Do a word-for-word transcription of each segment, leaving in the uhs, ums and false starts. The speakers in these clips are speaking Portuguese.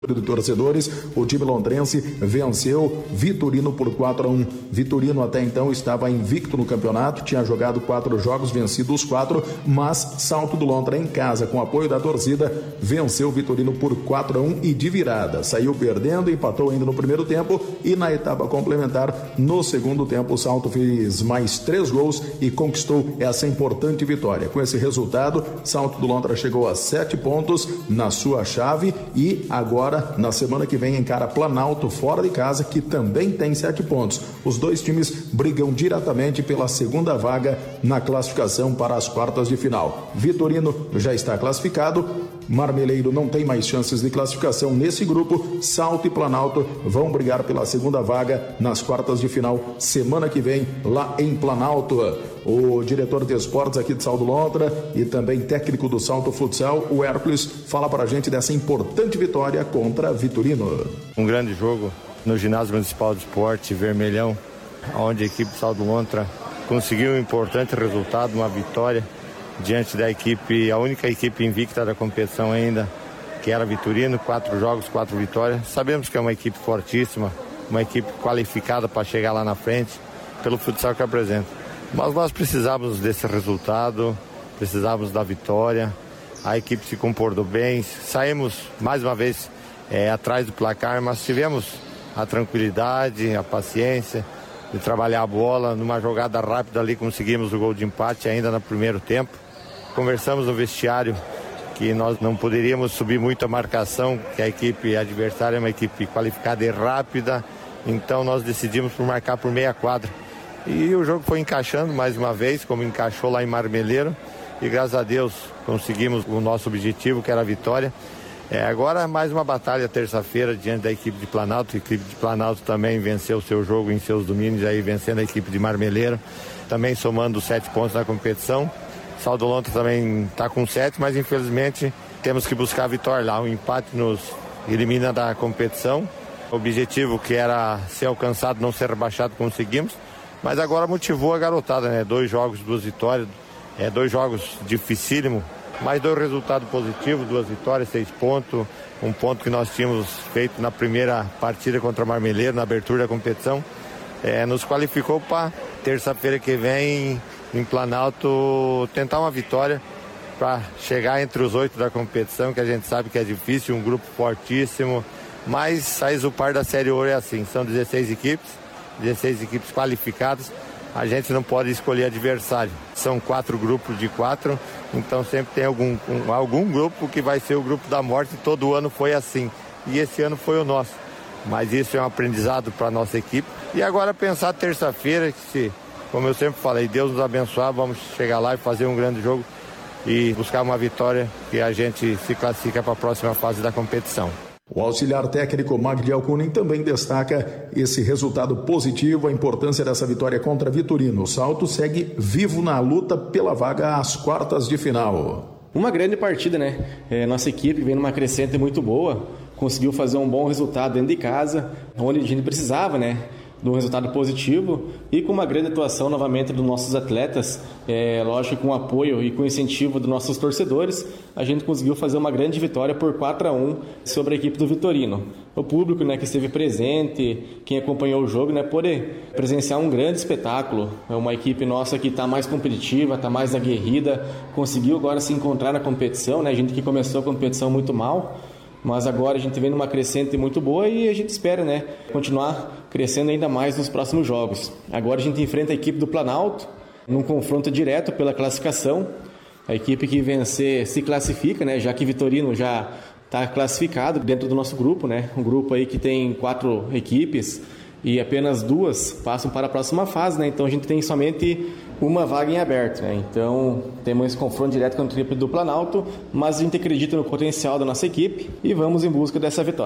de torcedores, o time londrense venceu Vitorino por quatro a um. Vitorino até então estava invicto no campeonato, tinha jogado quatro jogos, vencido os quatro, mas Salto do Lontra em casa, com apoio da torcida, venceu Vitorino por quatro a um e de virada. Saiu perdendo, empatou ainda no primeiro tempo e na etapa complementar, no segundo tempo, o Salto fez mais três gols e conquistou essa importante vitória. Com esse resultado, Salto do Lontra chegou a sete pontos na sua chave e agora na semana que vem encara Planalto fora de casa, que também tem sete pontos. Os dois times brigam diretamente pela segunda vaga na classificação para as quartas de final. Vitorino já está classificado, Marmeleiro não tem mais chances de classificação nesse grupo. Salto e Planalto vão brigar pela segunda vaga nas quartas de final semana que vem lá em Planalto. O diretor de esportes aqui de Salto do Lontra e também técnico do Salto Futsal, o Hércules, fala para a gente dessa importante vitória contra Vitorino. Um grande jogo no ginásio municipal de esporte Vermelhão, onde a equipe do Salto do Lontra conseguiu um importante resultado, uma vitória diante da equipe, a única equipe invicta da competição ainda, que era Vitorino, quatro jogos, quatro vitórias. Sabemos que é uma equipe fortíssima, uma equipe qualificada para chegar lá na frente, pelo futsal que apresenta. Mas nós precisávamos desse resultado, precisávamos da vitória, a equipe se comportou bem, saímos mais uma vez é, atrás do placar, mas tivemos a tranquilidade, a paciência de trabalhar a bola. Numa jogada rápida ali conseguimos o gol de empate ainda no primeiro tempo. Conversamos no vestiário que nós não poderíamos subir muito a marcação, que a equipe adversária é uma equipe qualificada e rápida, então nós decidimos por marcar por meia quadra. E o jogo foi encaixando mais uma vez, como encaixou lá em Marmeleiro, e graças a Deus conseguimos o nosso objetivo, que era a vitória. É, agora mais uma batalha terça-feira diante da equipe de Planalto. A equipe de Planalto também venceu o seu jogo em seus domínios, aí vencendo a equipe de Marmeleiro, também somando sete pontos na competição. Salto do Lontra também está com sete, mas infelizmente temos que buscar a vitória lá. O empate nos elimina da competição. O objetivo que era ser alcançado, não ser rebaixado, conseguimos. Mas agora motivou a garotada, né? Dois jogos, duas vitórias, é, dois jogos dificílimos, mas dois resultados positivos, duas vitórias, seis pontos, um ponto que nós tínhamos feito na primeira partida contra Marmeleiro, na abertura da competição, é, nos qualificou para terça-feira que vem em Planalto tentar uma vitória para chegar entre os oito da competição, que a gente sabe que é difícil, um grupo fortíssimo, mas a Exupar da Série Ouro é assim, são dezesseis equipes, dezesseis equipes qualificadas, a gente não pode escolher adversário. São quatro grupos de quatro, então sempre tem algum, um, algum grupo que vai ser o grupo da morte, todo ano foi assim, e esse ano foi o nosso. Mas isso é um aprendizado para a nossa equipe. E agora pensar terça-feira, que se, como eu sempre falei, Deus nos abençoar, vamos chegar lá e fazer um grande jogo e buscar uma vitória que a gente se classifica para a próxima fase da competição. O auxiliar técnico Magdi Alcunin também destaca esse resultado positivo, a importância dessa vitória contra Vitorino. O Salto segue vivo na luta pela vaga às quartas de final. Uma grande partida, né? É, nossa equipe vem numa crescente muito boa, conseguiu fazer um bom resultado dentro de casa, onde a gente precisava, né? De um resultado positivo e com uma grande atuação novamente dos nossos atletas, é, lógico, com o apoio e com o incentivo dos nossos torcedores, a gente conseguiu fazer uma grande vitória por quatro a um sobre a equipe do Vitorino. O público, né, que esteve presente, quem acompanhou o jogo, né, pôde presenciar um grande espetáculo. É uma equipe nossa que está mais competitiva, está mais aguerrida, conseguiu agora se encontrar na competição, né, a gente que começou a competição muito mal, mas agora a gente vem numa crescente muito boa e a gente espera, né, continuar crescendo ainda mais nos próximos jogos. Agora a gente enfrenta a equipe do Planalto num confronto direto pela classificação. A equipe que vencer se classifica, né, já que Vitorino já está classificado dentro do nosso grupo, né, um grupo aí que tem quatro equipes e apenas duas passam para a próxima fase, né, então a gente tem somente uma vaga em aberto, né? Então temos esse confronto direto com a equipe do Planalto, mas a gente acredita no potencial da nossa equipe e vamos em busca dessa vitória.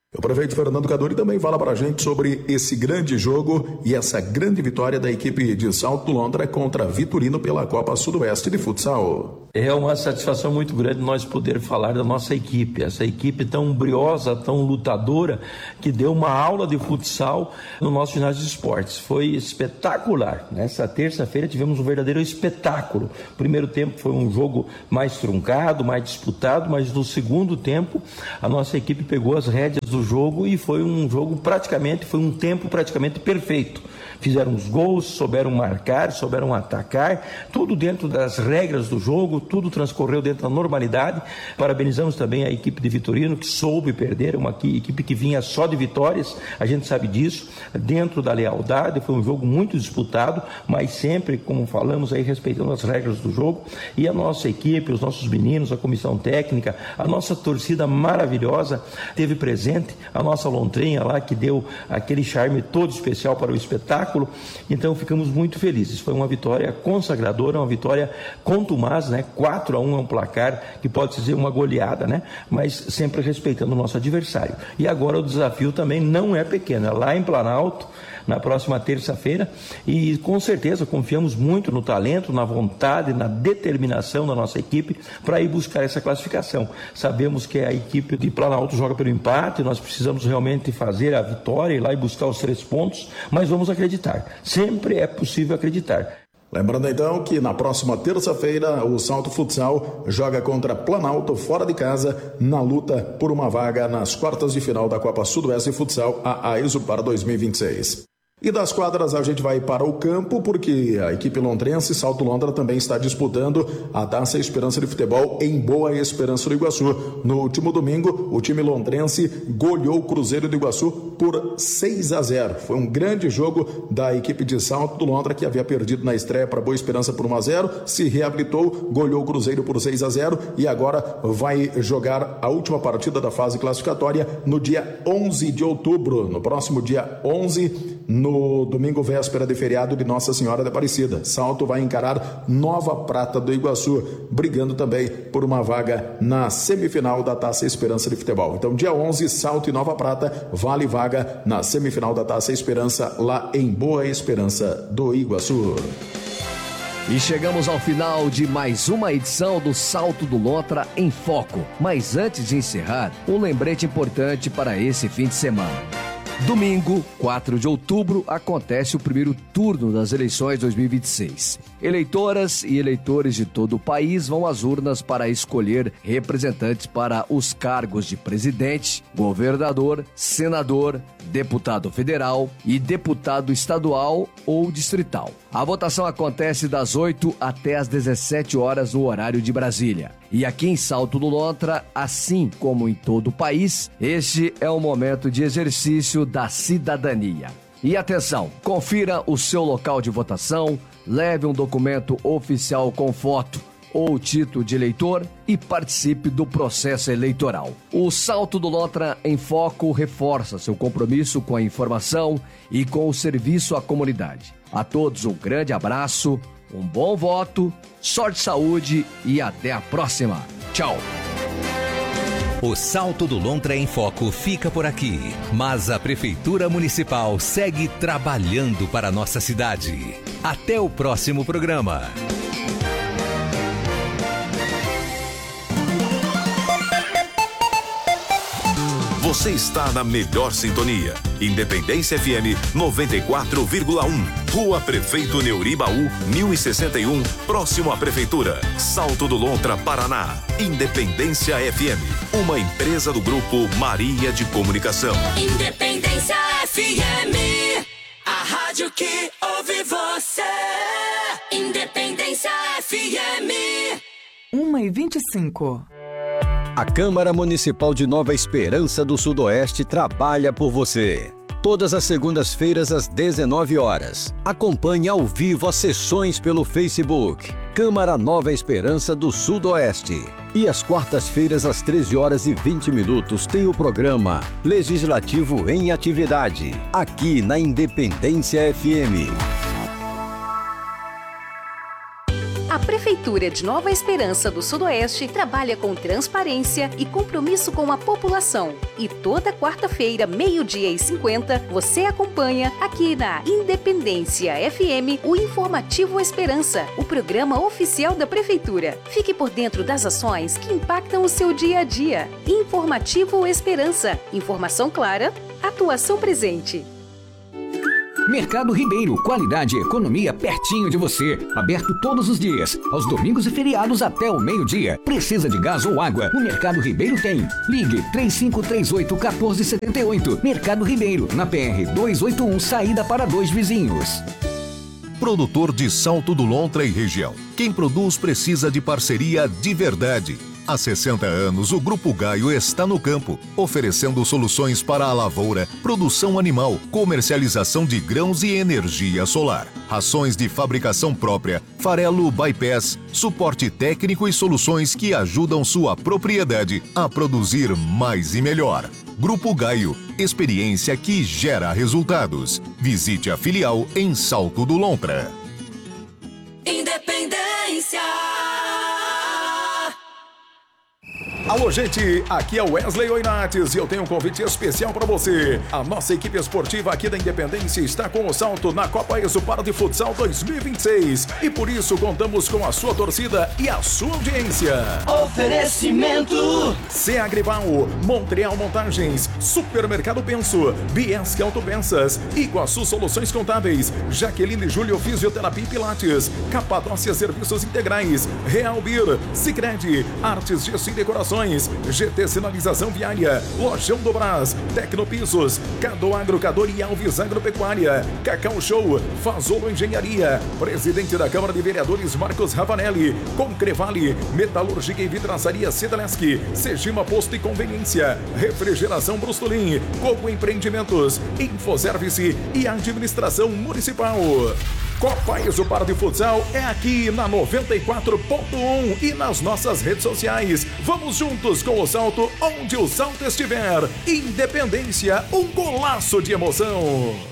O prefeito Fernando Cadori também fala para a gente sobre esse grande jogo e essa grande vitória da equipe de Salto do Lontra contra Vitorino pela Copa Sudoeste de Futsal. É uma satisfação muito grande nós poder falar da nossa equipe, essa equipe tão briosa, tão lutadora, que deu uma aula de futsal no nosso ginásio de esportes. Foi espetacular. Nessa terça-feira tivemos um verdadeiro espetáculo. O primeiro tempo foi um jogo mais truncado, mais disputado, mas no segundo tempo a nossa equipe pegou as rédeas do jogo e foi um jogo praticamente, foi um tempo praticamente perfeito. Fizeram os gols, souberam marcar, souberam atacar, tudo dentro das regras do jogo, tudo transcorreu dentro da normalidade. Parabenizamos também a equipe de Vitorino, que soube perder, uma equipe que vinha só de vitórias, a gente sabe disso, dentro da lealdade. Foi um jogo muito disputado, mas sempre, como falamos aí, respeitando as regras do jogo. E a nossa equipe, os nossos meninos, a comissão técnica, a nossa torcida maravilhosa teve presente, a nossa lontrinha lá, que deu aquele charme todo especial para o espetáculo. Então ficamos muito felizes. Foi uma vitória consagradora, uma vitória contumaz, né? quatro a um é um placar que pode dizer uma goleada, né? Mas sempre respeitando o nosso adversário. E agora o desafio também não é pequeno, é lá em Planalto, na próxima terça-feira, e com certeza confiamos muito no talento, na vontade, na determinação da nossa equipe para ir buscar essa classificação. Sabemos que a equipe de Planalto joga pelo empate, nós precisamos realmente fazer a vitória, ir lá e buscar os três pontos, mas vamos acreditar. Sempre é possível acreditar. Lembrando então que na próxima terça-feira o Salto Futsal joga contra Planalto fora de casa na luta por uma vaga nas quartas de final da Copa Sudoeste Futsal A A Exupar dois mil e vinte e seis. E das quadras a gente vai para o campo, porque a equipe lontrense Salto Londra também está disputando a Taça Esperança de Futebol em Boa Esperança do Iguaçu. No último domingo, o time lontrense goleou o Cruzeiro do Iguaçu por seis a zero. Foi um grande jogo da equipe de Salto do Londra, que havia perdido na estreia para Boa Esperança por um a zero, se reabilitou, goleou o Cruzeiro por seis a zero e agora vai jogar a última partida da fase classificatória no dia onze de outubro. No próximo dia onze, no No domingo véspera de feriado de Nossa Senhora da Aparecida. Salto vai encarar Nova Prata do Iguaçu, brigando também por uma vaga na semifinal da Taça Esperança de Futebol. Então, dia onze, Salto e Nova Prata, vale vaga na semifinal da Taça Esperança lá em Boa Esperança do Iguaçu. E chegamos ao final de mais uma edição do Salto do Lontra em Foco. Mas antes de encerrar, um lembrete importante para esse fim de semana. Domingo, quatro de outubro, acontece o primeiro turno das eleições dois mil e vinte e seis. Eleitoras e eleitores de todo o país vão às urnas para escolher representantes para os cargos de presidente, governador, senador, deputado federal e deputado estadual ou distrital. A votação acontece das oito até as dezessete horas no horário de Brasília. E aqui em Salto do Lontra, assim como em todo o país, este é um momento de exercício da cidadania. E atenção, confira o seu local de votação, leve um documento oficial com foto ou título de eleitor e participe do processo eleitoral. O Salto do Lontra em Foco reforça seu compromisso com a informação e com o serviço à comunidade. A todos um grande abraço, um bom voto, sorte, saúde e até a próxima. Tchau! O Salto do Lontra em Foco fica por aqui, mas a Prefeitura Municipal segue trabalhando para a nossa cidade. Até o próximo programa. Você está na melhor sintonia. Independência F M noventa e quatro vírgula um. Rua Prefeito Neuribaú, mil e sessenta e um, próximo à Prefeitura. Salto do Lontra, Paraná. Independência F M, uma empresa do Grupo Maria de Comunicação. Independência F M, a rádio que ouve você. Independência F M. uma e vinte e cinco. A Câmara Municipal de Nova Esperança do Sudoeste trabalha por você. Todas as segundas-feiras às dezenove horas. Acompanhe ao vivo as sessões pelo Facebook. Câmara Nova Esperança do Sudoeste. E às quartas-feiras às treze horas e vinte minutos tem o programa Legislativo em Atividade, aqui na Independência F M. A Prefeitura Prefeitura de Nova Esperança do Sudoeste trabalha com transparência e compromisso com a população. E toda quarta-feira, meio-dia e cinquenta, você acompanha aqui na Independência F M o Informativo Esperança, o programa oficial da Prefeitura. Fique por dentro das ações que impactam o seu dia a dia. Informativo Esperança. Informação clara, atuação presente. Mercado Ribeiro, qualidade e economia pertinho de você. Aberto todos os dias, aos domingos e feriados até o meio-dia. Precisa de gás ou água? O Mercado Ribeiro tem. Ligue três cinco três oito, um quatro sete oito. Mercado Ribeiro, na P R duzentos e oitenta e um, saída para Dois Vizinhos. Produtor de Salto do Lontra e região. Quem produz precisa de parceria de verdade. Há sessenta anos, o Grupo Gaio está no campo, oferecendo soluções para a lavoura, produção animal, comercialização de grãos e energia solar. Rações de fabricação própria, farelo bypass, suporte técnico e soluções que ajudam sua propriedade a produzir mais e melhor. Grupo Gaio, experiência que gera resultados. Visite a filial em Salto do Lontra. Independência. Alô, gente, aqui é o Wesley Oinates e eu tenho um convite especial para você. A nossa equipe esportiva aqui da Independência está com o salto na Copa Exupar de Futsal dois mil e vinte e seis e por isso contamos com a sua torcida e a sua audiência. Oferecimento C Agrival, Montreal Montagens, Supermercado Penso, Biesque Autopeças, Iguaçu Soluções Contábeis, Jaqueline Júlio Fisioterapia e Pilates, Capadócia Serviços Integrais, Real Beer, Sicredi, Artes Gesso e Decorações, G T Sinalização Viária, Lojão do Brás, Tecnopisos, Cado Agrocador e Alves Agropecuária, Cacau Show, Fazolo Engenharia, Presidente da Câmara de Vereadores Marcos Ravanelli, Concrevale, Metalúrgica e Vidraçaria Cedaleschi, Segima Posto e Conveniência, Refrigeração Brustolin, Coco Empreendimentos, Infoservice e Administração Municipal. Copa Exupar de Futsal é aqui na noventa e quatro ponto um e nas nossas redes sociais. Vamos juntos com o salto onde o salto estiver. Independência, um golaço de emoção.